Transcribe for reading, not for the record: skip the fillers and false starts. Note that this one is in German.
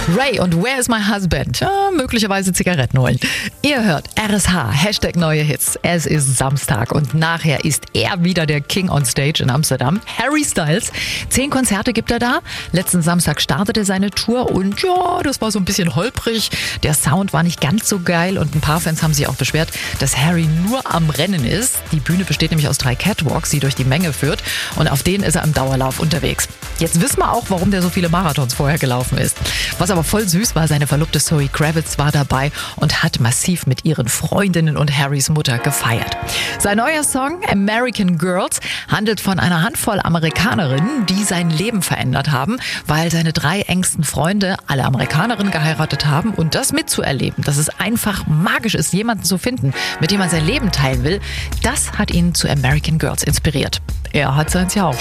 Ray und Where is my husband? Ja, möglicherweise Zigaretten holen. Ihr hört RSH, Hashtag neue Hits. Es ist Samstag und nachher ist er wieder der King on Stage in Amsterdam. Harry Styles. 10 Konzerte gibt er da. Letzten Samstag startete seine Tour und ja, das war so ein bisschen holprig. Der Sound war nicht ganz so geil und ein paar Fans haben sich auch beschwert, dass Harry nur am Rennen ist. Die Bühne besteht nämlich aus 3 Catwalks, die durch die Menge führt und auf denen ist er im Dauerlauf unterwegs. Jetzt wissen wir auch, warum der so viele Marathons vorher gelaufen ist. Was aber voll süß war, seine Verlobte Zoe Kravitz war dabei und hat massiv mit ihren Freundinnen und Harrys Mutter gefeiert. Sein neuer Song American Girls handelt von einer Handvoll Amerikanerinnen, die sein Leben verändert haben, weil seine 3 engsten Freunde alle Amerikanerinnen geheiratet haben und das mitzuerleben, dass es einfach magisch ist, jemanden zu finden, mit dem man sein Leben teilen will, das hat ihn zu American Girls inspiriert. Er hat seins ja auch